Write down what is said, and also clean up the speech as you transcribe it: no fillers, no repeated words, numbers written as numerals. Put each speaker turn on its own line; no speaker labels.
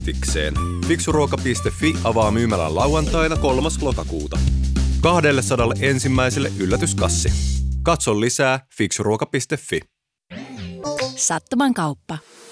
fikseen. Fiksuruoka.fi avaa myymälän lauantaina 3. lokakuuta. 200 ensimmäiselle yllätyskassi. Katso lisää fiksuruoka.fi.
Sattuman kauppa.